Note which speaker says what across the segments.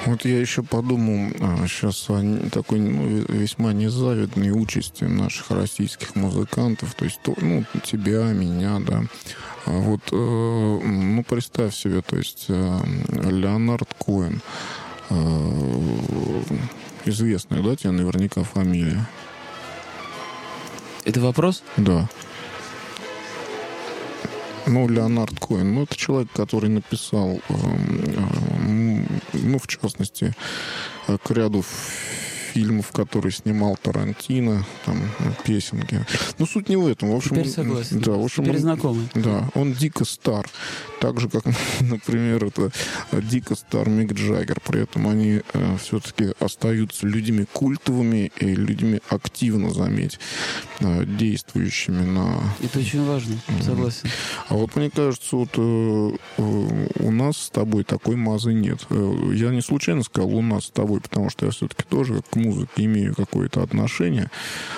Speaker 1: Вот я еще подумал сейчас о такой весьма незавидной участи наших российских музыкантов, то есть тебя, меня, да. Вот, представь себе, то есть Леонард Коэн, известная, да, тебе наверняка фамилия?
Speaker 2: Это вопрос?
Speaker 1: Да. Леонард Коэн, это человек, который написал, в частности, к ряду фильмов, которые снимал Тарантино, там, песенки. Суть не в этом. В общем,
Speaker 2: теперь согласен.
Speaker 1: Да, в общем,
Speaker 2: теперь знакомый.
Speaker 1: Да, он дико стар. Так же, как, например, это дико стар Мик Джаггер. При этом они все-таки остаются людьми культовыми и людьми активно, заметь, действующими на...
Speaker 2: Это очень важно, согласен.
Speaker 1: А вот мне кажется, у нас с тобой такой мазы нет. Я не случайно сказал «у нас с тобой», потому что я все-таки тоже к музыке имею какое-то отношение.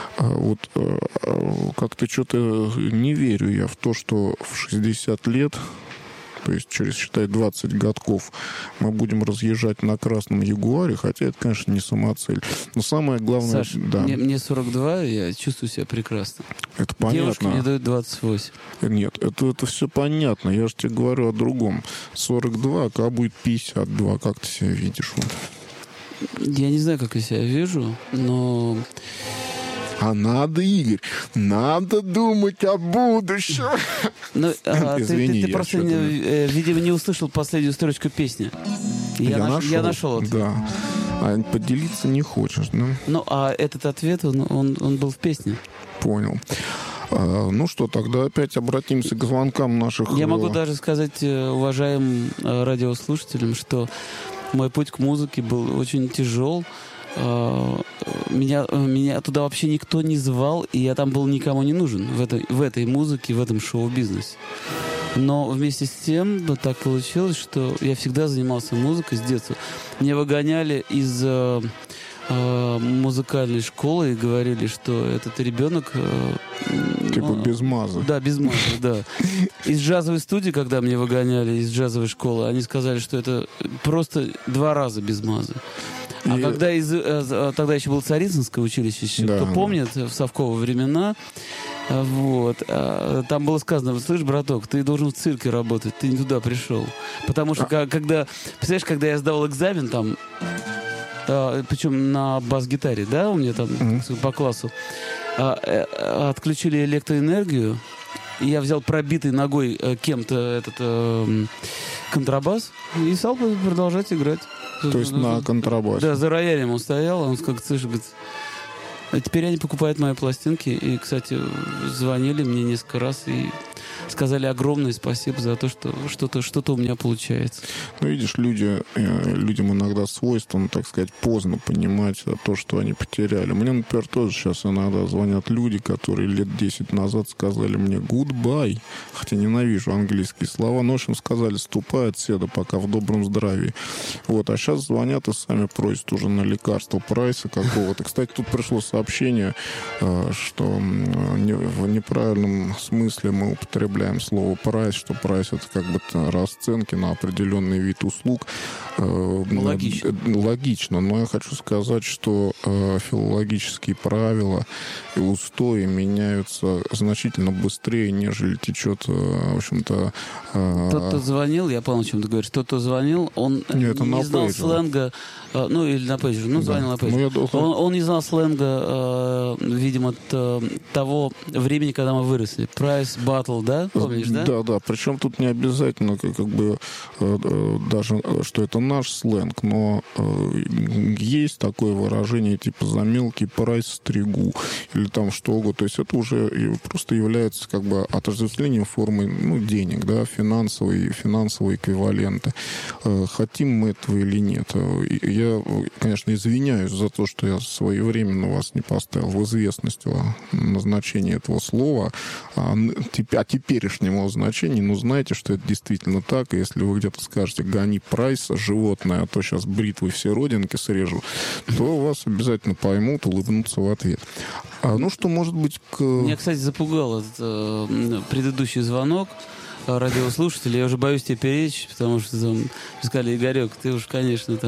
Speaker 1: Как-то что-то не верю я в то, что в 60 лет, то есть через, считай, 20 годков мы будем разъезжать на красном Ягуаре, хотя это, конечно, не самоцель. Но самое главное...
Speaker 2: Саш,
Speaker 1: да.
Speaker 2: мне 42, я чувствую себя прекрасно.
Speaker 1: Это понятно.
Speaker 2: Девушка мне дает 28.
Speaker 1: Нет, это все понятно. Я же тебе говорю о другом. 42, а когда будет 52, как ты себя видишь?
Speaker 2: Я не знаю, как я себя вижу, но...
Speaker 1: А надо, Игорь, надо думать о будущем.
Speaker 2: Извини, ты просто, видимо, не услышал последнюю строчку песни. Я нашел это.
Speaker 1: Да. А поделиться не хочешь, да?
Speaker 2: А этот ответ, он был в песне.
Speaker 1: Понял. Тогда опять обратимся к звонкам наших...
Speaker 2: Я могу даже сказать уважаемым радиослушателям, что мой путь к музыке был очень тяжел. Меня туда вообще никто не звал, и я там был никому не нужен в этой музыке, в этом шоу-бизнесе. Но вместе с тем так получилось, что я всегда занимался музыкой с детства. Меня выгоняли из музыкальной школы и говорили, что этот ребенок...
Speaker 1: без мазы.
Speaker 2: Да, без мазы, да. Из джазовой студии, когда меня выгоняли из джазовой школы, они сказали, что это просто 2 раза без мазы. Когда тогда еще было Царицынское училище, кто помнит, в совковые времена, там было сказано: слышь, браток, ты должен в цирке работать, ты не туда пришел. Потому что, представляешь, когда я сдавал экзамен там, причем на бас-гитаре, да, у меня там по классу, отключили электроэнергию, и я взял пробитый ногой кем-то этот контрабас и стал продолжать играть.
Speaker 1: То есть на контрабасе?
Speaker 2: Да, за роялем он стоял, он как слышишь, говорит, а теперь они покупают мои пластинки. И, кстати, звонили мне несколько раз и сказали огромное спасибо за то, что что-то у меня получается.
Speaker 1: Видишь, людям иногда свойственно, так сказать, поздно понимать то, что они потеряли. Мне, например, тоже сейчас иногда звонят люди, которые лет 10 назад сказали мне goodbye, хотя ненавижу английские слова, но, в общем, сказали: ступай отседа, пока в добром здравии. А сейчас звонят и сами просят уже на лекарство прайса какого-то. Кстати, тут пришло сообщение, что в неправильном смысле мы употребляем слово прайс, что прайс — это как бы расценки на определенный вид услуг. Логично, но я хочу сказать, что филологические правила и устои меняются значительно быстрее, нежели течет, в общем-то...
Speaker 2: Тот, кто звонил, я понял, о чем ты говоришь, тот, кто звонил, он не знал сленга, или на пейджер, звонил на пейджер. Он не знал сленга, видимо, того времени, когда мы выросли. Прайс, батл, да? Помнишь, да?
Speaker 1: Да. Причем тут не обязательно, даже, что это наш сленг, но есть такое выражение, типа «за мелкий прайс стригу», или там что угодно. То есть это уже просто является отождествлением формы денег, да, финансовые эквиваленты. Хотим мы этого или нет. Я, конечно, извиняюсь за то, что я своевременно вас не поставил в известность о назначении этого слова, о теперешнем значении. Но знаете, что это действительно так. И если вы где-то скажете «гони прайса, животное, а то сейчас бритвой все родинки срежу», то вас обязательно поймут, улыбнутся в ответ. Что может быть...
Speaker 2: Меня, кстати, запугал этот предыдущий звонок радиослушателей. Я уже боюсь тебе перечь, потому что там сказали: Игорек, ты уж, конечно, там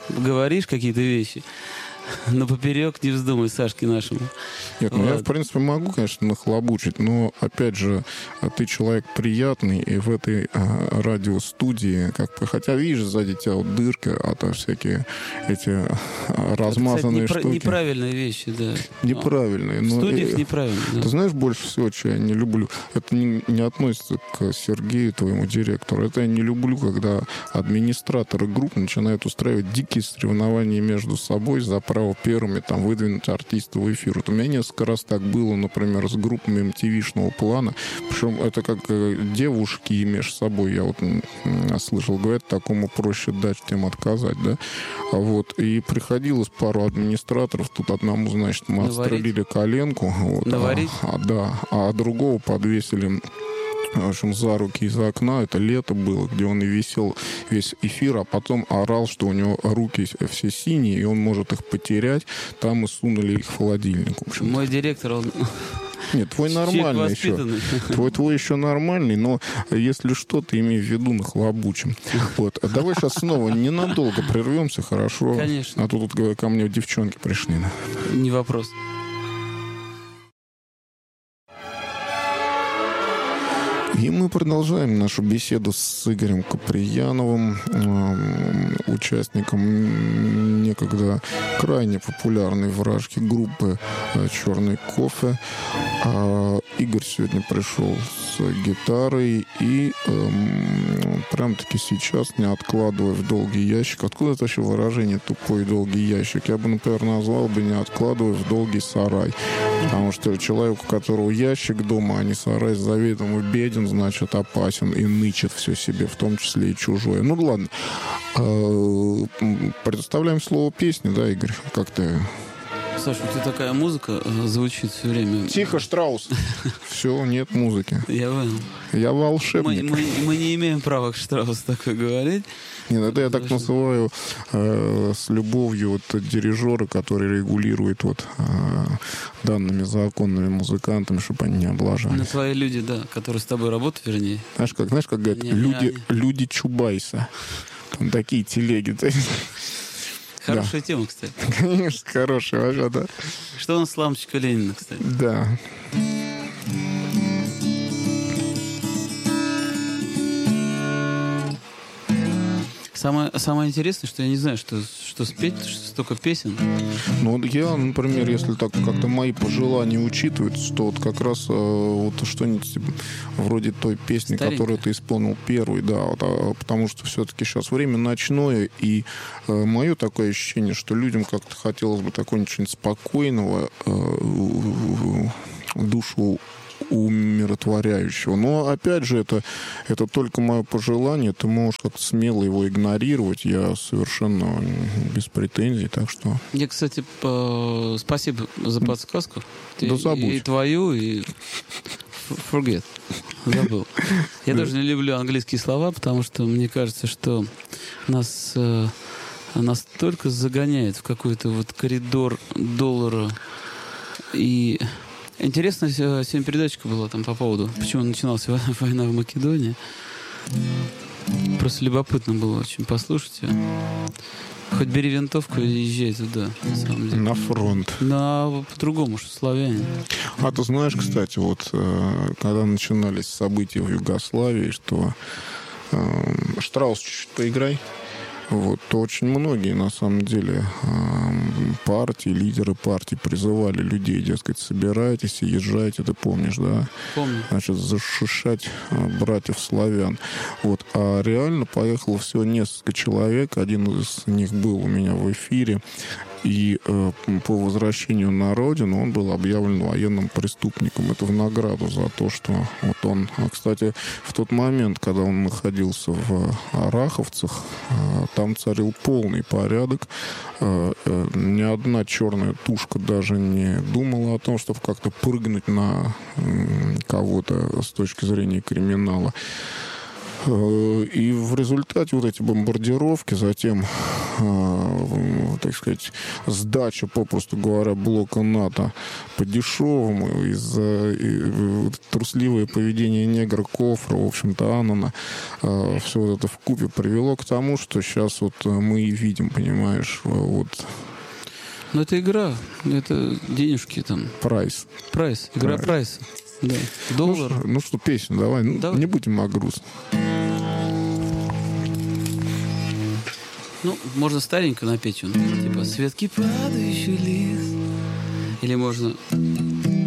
Speaker 2: говоришь какие-то вещи, но поперек не вздумай Сашке нашему.
Speaker 1: Нет, ну я, в принципе, могу, конечно, нахлобучить, но, опять же, ты человек приятный, и в этой радиостудии, хотя, видишь, сзади тебя вот дырка, а то всякие эти размазанные
Speaker 2: это, кстати,
Speaker 1: штуки.
Speaker 2: Неправильные вещи, да.
Speaker 1: Неправильные.
Speaker 2: В студиях неправильно. Да.
Speaker 1: Ты знаешь, больше всего, что я не люблю, это не относится к Сергею, твоему директору, это я не люблю, когда администраторы групп начинают устраивать дикие соревнования между собой за право первыми там выдвинуть артиста в эфир. Вот у меня несколько раз так было, например, с группами MTV-шного плана. Причем это как девушки между собой, я вот слышал, говорят, такому проще дать, чем отказать, да. Вот. И приходилось пару администраторов, тут одному, значит, мы отстрелили коленку. Вот, а другого подвесили, в общем, за руки из окна. Это лето было, где он и висел весь эфир, а потом орал, что у него руки все синие, и он может их потерять. Там мы сунули их в холодильник. В общем.
Speaker 2: Мой директор, он...
Speaker 1: Нет, твой нормальный еще. Твой еще нормальный, но если что, ты имей в виду нахлобучим. Вот. А давай сейчас снова ненадолго прервемся, хорошо?
Speaker 2: Конечно.
Speaker 1: А то тут ко мне девчонки пришли.
Speaker 2: Не вопрос.
Speaker 1: И мы продолжаем нашу беседу с Игорем Куприяновым, участником некогда крайне популярной вражки группы «Черный кофе». Игорь сегодня пришел с гитарой и прям-таки сейчас, не откладывая в долгий ящик. Откуда это вообще выражение «тупой долгий ящик»? Я бы, например, назвал бы «не откладывая в долгий сарай». Потому что человек, у которого ящик дома, а не сарай, заведомо беден, значит, опасен и нычет все себе, в том числе и чужое. Ну, ладно. Предоставляем слово песни, да, Игорь? Как ты...
Speaker 2: Саша, у тебя такая музыка звучит все время.
Speaker 1: Тихо, Штраус. Все, нет музыки.
Speaker 2: Я понял.
Speaker 1: Я волшебник.
Speaker 2: Мы не имеем права к Штраусу такое говорить.
Speaker 1: Нет, это я так называю с любовью вот дирижера, который регулирует вот данными законными музыкантами, чтобы они не облажались.
Speaker 2: Ну, твои люди, да, которые с тобой работают, вернее.
Speaker 1: Знаешь, как говорят, люди Чубайса. Там такие телеги.
Speaker 2: Хорошая тема, кстати.
Speaker 1: Конечно, хорошая, вообще, да.
Speaker 2: Что у нас с лампочкой Ленина, кстати?
Speaker 1: Да.
Speaker 2: Самое интересное, что я не знаю, что спеть, что столько песен.
Speaker 1: Ну, я, например, если так как-то мои пожелания учитываются, то вот как раз вот что-нибудь вроде той песни, которую ты исполнил первый, да, вот, потому что все-таки сейчас время ночное, и мое такое ощущение, что людям как-то хотелось бы такого-нибудь спокойного, душу умиротворяющего. Но, опять же, это только мое пожелание. Ты можешь как-то смело его игнорировать. Я совершенно без претензий, так что...
Speaker 2: Я, кстати, спасибо за подсказку.
Speaker 1: Да забудь.
Speaker 2: И твою, и... Forget. Забыл. Я тоже не люблю английские слова, потому что мне кажется, что нас только загоняет в какой-то вот коридор доллара. И... Интересно, сегодня передачка была там по поводу, почему начиналась война в Македонии. Просто любопытно было очень послушать ее. Хоть бери винтовку и езжай туда, на самом деле.
Speaker 1: На фронт.
Speaker 2: По-другому, что славяне.
Speaker 1: А ты знаешь, кстати, вот когда начинались события в Югославии, что Штраус чуть-чуть поиграй. Вот, то очень многие, на самом деле, партии, лидеры партий призывали людей, дескать, собирайтесь и езжайте, ты помнишь, да?
Speaker 2: Помню.
Speaker 1: Значит, защищать братьев славян. Вот, а реально поехало всего несколько человек, один из них был у меня в эфире, и по возвращению на родину он был объявлен военным преступником. Это в награду за то, что вот он... Кстати, в тот момент, когда он находился в Араховцах, там царил полный порядок. Ни одна черная тушка даже не думала о том, чтобы как-то прыгнуть на кого-то с точки зрения криминала. И в результате вот эти бомбардировки, затем так сказать, сдача, попросту говоря, блока НАТО по-дешевому из-за трусливое поведение негра Кофра, в общем-то, Аннана, все вот это вкупе привело к тому, что сейчас вот мы и видим, понимаешь, вот.
Speaker 2: Ну, это игра, это денежки там.
Speaker 1: Прайс.
Speaker 2: Игра прайса. Да. Доллар.
Speaker 1: Ну что, песню давай. Не будем о грустном.
Speaker 2: Ну, можно старенько напеть, типа «Светки падающий лист». Или можно